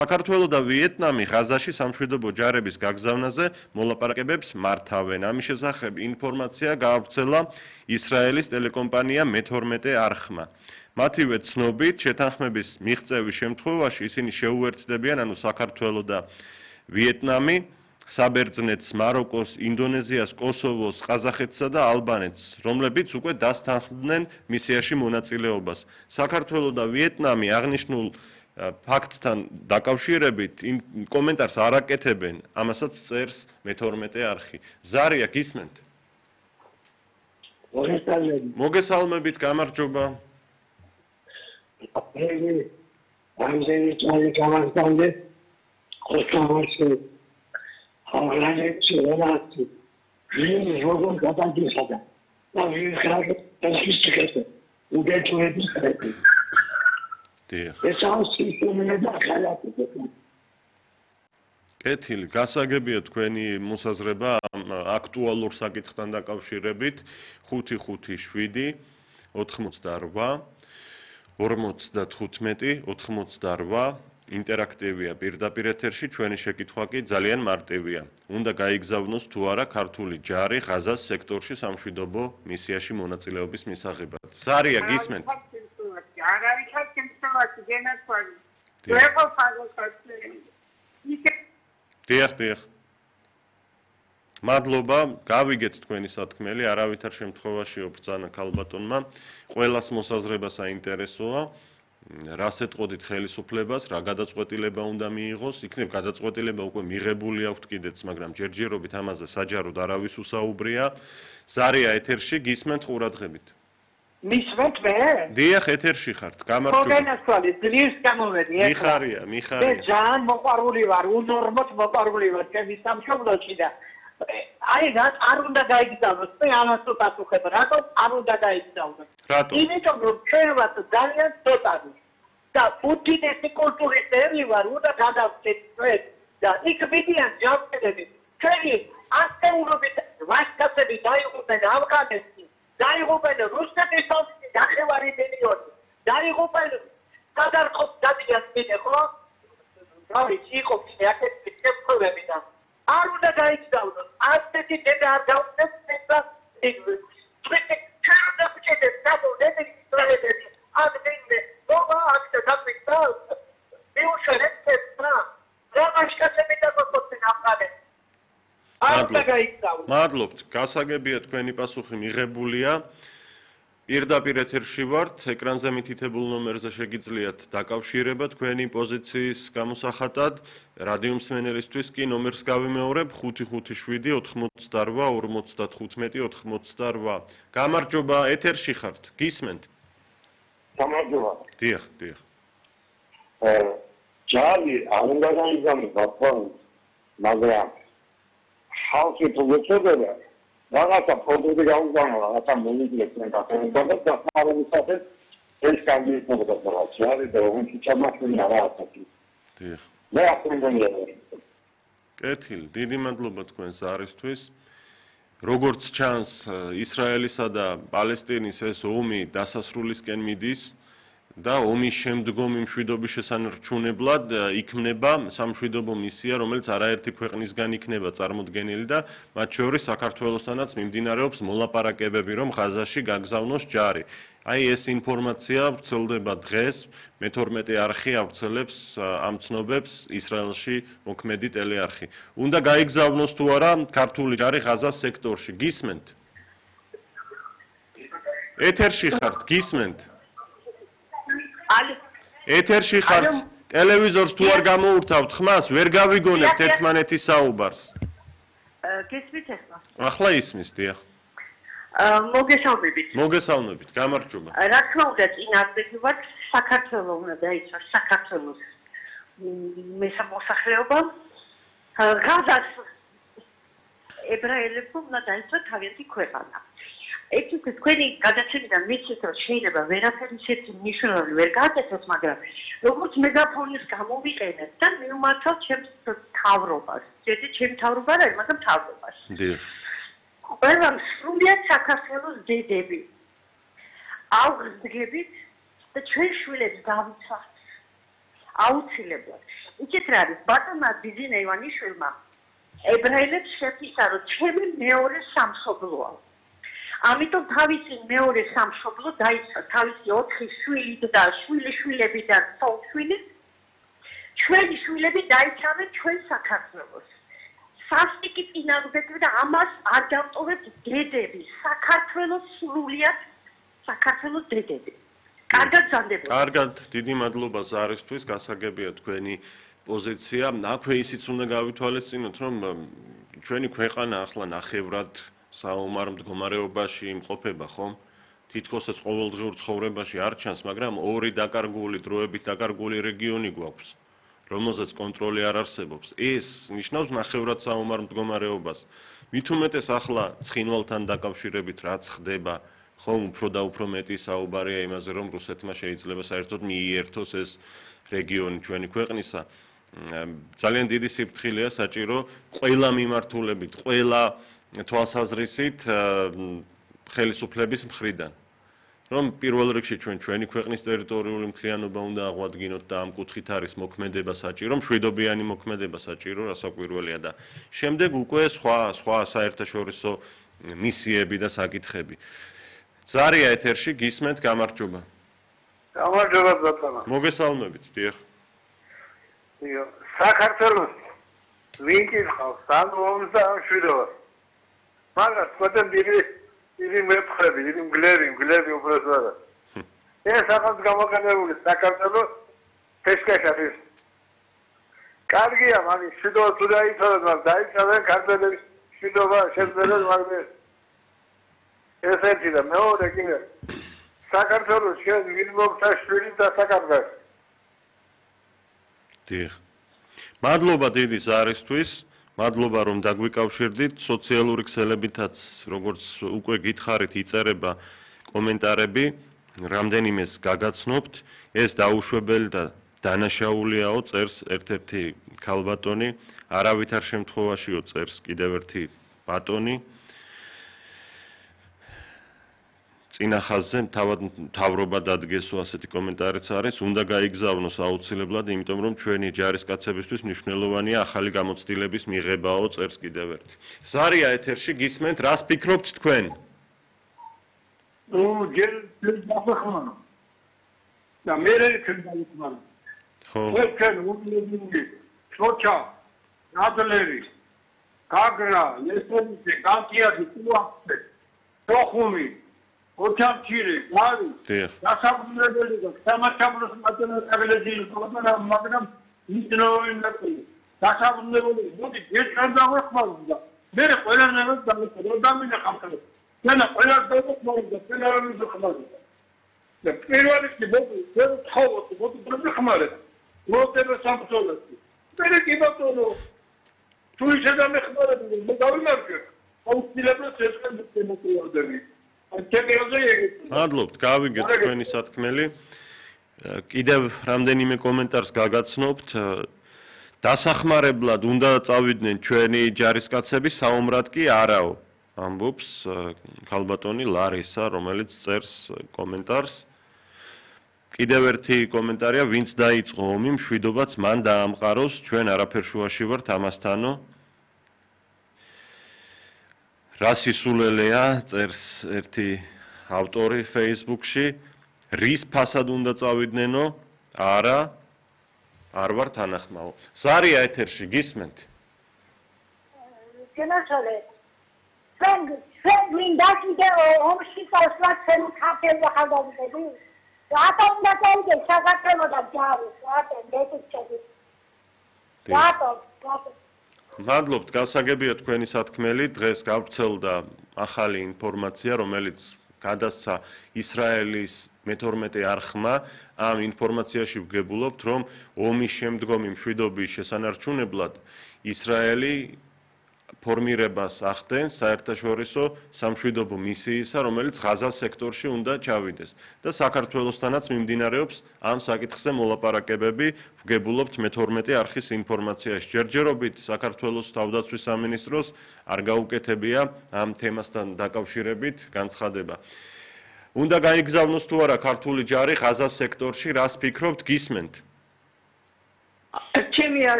საქართველო და ვიეტნამი ღაზაში სამშვიდობო ჯარების გაგზავნაზე მოლაპარაკებებს მართავენ. ამის შესახებ ინფორმაცია გაავრცელა ისრაელის ტელეკომპანია მე-12 არხმა. მათივე ცნობით, შეთანხმების მიღწევის შემთხვევაში ისინი შეუერთდებიან, ანუ საქართველო და ვიეტნამი, საბერძნეთს, მაროკოს, ინდონეზიას, კოსოვოს, ყაზახეთსა და ალბანეთს, რომლებიც უკვე დასთანხმდნენ მისიაში მონაწილეობას. საქართველო და ვიეტნამი აღნიშნულ ფაქტთან დაკავშირებით კომენტარს არ აკეთებენ, ამასაც წერს მე-12 არხი. ზარია, გისმენთ? მოგესალმებით, გამარჯობა. კეთილი, გასაგებია თქვენი მოსაზრება აქტუალურ საკითხთან დაკავშირებით 557 88 55 88 ინტერაქტივია პირდაპირ ეთერში, ჩვენი შეკითხვა კი ძალიან მარტივია. უნდა გაიგზავნოს თუ არა ქართული ჯარი ღაზას სექტორში სამშვიდობო მისიაში მონაწილეობის მისაღებად. ზარია, გისმენთ? დიახ. მადლობა, გავიგეთ თქვენი სათქმელი, არავითარ შემთხვევაში ობრძანა ქალბატონმა. ყველას მოსაზრება საინტერესოა. რას ეტყოდით ხელისუფლებას, რა გადაწყვეტილება უნდა მიიღოს, იქნებ გადაწყვეტილება უკვე მიღებული აქვთ კიდეც, მაგრამ ჯერჯერობით ამაზე საჯაროდ არავის უსაუბრია. ზარია, ეთერში გისმენთ ყურადღებით. მისმენთ მე? დიახ, ეთერში ხართ, გამარჯობა. მოგენასწავლეთ, ძლიერს გამოვედი. მიხარია. მე ძალიან მოყვარული ვარ, უნორმოდ მოყვარული ვარ ჩემი სამშობლოში და აი რაც არ უნდა გაიგზავნოს, მე ამას ვპასუხებ, რატომ არ უნდა გაიგზავნოს? იმიტომ რომ ჩვენ ვართ ძალიან ცოტანი და უდიდესი კულტურის ერი ვარ, უნდა გადავწეთ ჩვენ და იქ მიდიან ჯანმრთელები. ჩვენი ასეულობით ვაჟკაცები დაიღუპენ ავღანეთში, დაიღუპენ რუსეთის ომში ნახევარი მილიონი, დაიღუპენ სადარყოფ დადიან კიდე ხო? რავი, იყო კიდე აქეთი შემთხვევები და არ უნდა გაიგზავნოს. ასეთი დედა არ გავხსნეს და ჩვენ უნდა ვჭედეთ საბუნები ისრაელები. ადმინე, ობა აქ დაგმიწა. მიუშვერეთ და რამაშკაცები დაგოწოდნენ ავღანეთში. არ უნდა გაიგზავნოს. მადლობთ, გასაგებია თქვენი პასუხი მიღებულია. პირდაპირ ეთერში ვართ, ეკრანზე მითითებულ ნომერზე შეგიძლიათ დაკავშირება თქვენი პოზიციის გამოსახატად. რადიო მსმენელისთვის კი ნომერს გავიმეორებ 557 88 55 88. გამარჯობა, ეთერში ხართ, გისმენთ? გამარჯობა. დიახ. ჯარი არ უნდა გაიგზავნოს, მაგრამ ხალხი თუ გეწოდება რაღაცა პროდუქტი გაუგზავნა, რაღაცა მონიტორინგს ნაკეთებდა და დასაბუთებად ეს კანდიდატობა დააჩარი და უმეტი ჩამახული რაღაცა. დიახ. მე აკრინგონია. კეთილი, დიდი მადლობა თქვენს არისთვის. როგორც ჩანს, ისრაელისა და პალესტინის ეს ომი დასასრულისკენ მიდის და ომის შემდგომი მშვიდობის შესანარჩუნებლად იქმნება სამშვიდობო მისია, რომელიც არაერთი ქვეყნისგან იქნება წარმოდგენილი და მათ შორის საქართველოსთანაც მიმდინარეობს მოლაპარაკებები, რომ ღაზაში გაგზავნოს ჯარი. აი ეს ინფორმაცია ვრცელდება დღეს, მე-12 არხი ავრცელებს ამ ცნობებს ისრაელში მოქმედი ტელეარხი. უნდა გაიგზავნოს თუ არა ქართული ჯარი ღაზას სექტორში, გისმენთ? ეთერში ხართ, გისმენთ? ეთერში ხართ, ტელევიზორს თუ არ გამოურთავთ ხმას, ვერ გავიგონებთ ერთმანეთის საუბარს. გესმით ახლა? ახლა ისმის, დიახ. მოგესალმებით, გამარჯობა. რა თქმა უნდა, წინააღმდეგი ვარ, საქართველოს უნდა დაიცვას საქართველოს მოსახლეობა. ღაზას ებრაელებმა უნდა დაიცვათ თავიანთი ქვეყანა. ეს თქვენი გადაცემიდან მიცით, რომ შეიძლება ვერაფერი ისეთი მნიშვნელოვანი ვერ გააკეთოს, მაგრამ როგორც მეგაფონის გამოვიყენეთ და მივმართავთ ჩემს მთავრობას. შედი ჩემ მთავრობა რა, მაგრამ მთავრობას. დიახ. ყველა სრულიად საქართველოს დედები. აღგზგებით და ჩვენ შვილებს დავიცვათ. აუცილებლად. იცით რა არის? ბატონმა ბიზინა ივანიშვილმა ებრაელებს შეფისა, რომ ჩემი მეორე სამშობლოა. ამიტომ თავისი მეორე სამშობლო დაიწყო თავისი 4 შვილი და შვილიშვილები და ცოლ-შვილი. ჩვენი შვილები დაიცავენ ჩვენ საქართველოს. სასტიკი წინააღმდეგები და ამას არ დავტოვებთ დედები, საქართველოს სრულიად საქართველოს დედები. კარგად ზანდებოდი. კარგად, დიდი მადლობა ზარისთვის, გასაგებია თქვენი პოზიცია. აქვე ისიც უნდა გავითვალისწინოთ, რომ ჩვენი ქვეყანა ახლა ნახევრად საომარ მდგომარეობაში იმყოფება, ხომ? თითქოს ეს ყოველდღიურ ცხოვრებაში არ ჩანს, მაგრამ ორი დაკარგული დროებით დაკარგული რეგიონი გვაქვს, რომელზეც კონტროლი არ არსებობს. ეს ნიშნავს ნახევრად საომარ მდგომარეობას. მით უმეტეს ახლა ცხინვალთან დაკავშირებით რაც ხდება, ხომ უფრო და უფრო მეტი საუბარია იმაზე, რომ რუსეთმა შეიძლება საერთოდ მიიერთოს ეს რეგიონი ჩვენი ქვეყნისა. ძალიან დიდი სიფრთხილეა საჭირო ყველა მიმართულებით, ყველა თვალსაზრისით ხელისუფლების მხრიდან. რომ პირველ რიგში ჩვენი ქვეყნის ტერიტორიული მთლიანობა უნდა აღვადგინოთ და ამ კუთხით არის მოქმედება საჭირო, მშვიდობიანი მოქმედება საჭირო, რასაკვირველია და შემდეგ უკვე სხვა საერთაშორისო მისიები და საკითხები. ზარია ეთერში გისმენთ, გამარჯობა. გამარჯობა ბატონო. მოგესალმებით, დიახ. საქართველოს ვინკის ხალხს ამბობს და მშვიდობა. მაგრამ თქვენ დიდი მეფხები, დიდი მგლები უბრალოდ. ეს ახალ გამოყენებული საქართველოს ფესკაშათვის. კარგია, მაგრამ მშვიდობა თუ დაიცავენ, მაგრამ დაიცავენ ქართველების მშვიდობა შეძლებს, მაგრამ ეს ერთი და მეორე კიდე საქართველოს შენ ვინმოგთა შვილი და საკარგად. დიახ. მადლობა დიდი ზარისთვის. მადლობა რომ დაგვიკავშირდით სოციალური ქსელებითაც როგორც უკვე გითხარით იწერება კომენტარები რამდენიმეს გაგაცნობთ ეს დაუშვებელი და დანაშაულიაო წერს ერთ-ერთი ქალბატონი არავითარ შემთხვევაშიო წერს კიდევ ერთი ბატონი წინახაზზე თავრობა დადგესო ასეთი კომენტარიც არის უნდა გაიგზავნოს აუცილებლად იმიტომ რომ ჩვენი ჯარისკაცებისთვის მნიშვნელოვანია ახალი გამოცდილების მიღებაო წერს კიდევ ერთი ზარია ეთერში გისმენთ რას ფიქრობთ თქვენ ჯერ დაფეხმარო და მე რეკენ დაიქმნა ხო ჩვენ უნდები ჩოჩა ნადლერი გაგრა ესენზე განტიადი უახტე თოხუმი ოჩამჩირი ვარი დასაბრუნებელი და სამართლოს მატემატიკაში ხოთანა მაგრამ ისნოინაკი დასაბრუნებელი მოდი ერთად დავხმარდა მე ყველანაირად დავხმარდა და მინდა ხამხელე და ყველას დავხმარდა ყველანაირად დავხმარდა და პირველ რიგში მოდი თავოთ მოდი დავხმარდა მოდი სამწოლეთი მე კი ბატონო თუ ისე დამხმარდა მე დავიმარჯვე აუცილებლად ეს შემოწევდები მადლობთ, გავიგეთ თქვენი სათქმელი. კიდევ რამდენიმე კომენტარს გაგაცნობთ. დასახმარებლად უნდა წავიდნენ ჩვენი ჯარისკაცები, საომრად კი არაო. ამბობს ქალბატონი ლარისა, რომელიც წერს კომენტარს. კიდევ ერთი კომენტარია, ვინც დაიწყო ომი, მშვიდობაც მან დაამყაროს, ჩვენ არაფერ შუაში ვართ ამასთანო. რას ისულელია წერს ერთი ავტორი Facebook-ში რის ფასად უნდა წავიდნენო არა არ ვარ თანახმაო ზარია ეთერში გისმენთ გენაცვალე ჩვენ მინდა კიდე ომში წავსვათ ჩვენ ქართველი ახალგაზრდები რატომ უნდა წავიდე საქართველოდან ჯარის რატომ მეკითხები რატომ მადლობთ, გასაგებია თქვენი სათქმელი. დღეს გავრცელდა ახალი ინფორმაცია, რომელიც გადასცა ისრაელის მე-12 არხმა. ამ ინფორმაციაში ვგებულობთ, რომ ომის შემდგომი მშვიდობის შესანარჩუნებლად ისრაელი ფორმირებას ახდენს საერთაშორისო სამშვიდობო მისიისა, რომელიც ღაზას სექტორში უნდა ჩავიდეს. და საქართველოსთანაც მიმდინარეობს ამ საკითხზე მოლაპარაკებები. ვგებულობთ მე-12 არხის ინფორმაციაში. ჯერჯერობით საქართველოს თავდაცვის სამინისტროს არ გაუკეთებია ამ თემასთან დაკავშირებით განცხადება. უნდა გაიგზავნოს თუ არა ქართული ჯარი ღაზას სექტორში, რას ფიქრობთ, გისმენთ? ჩემი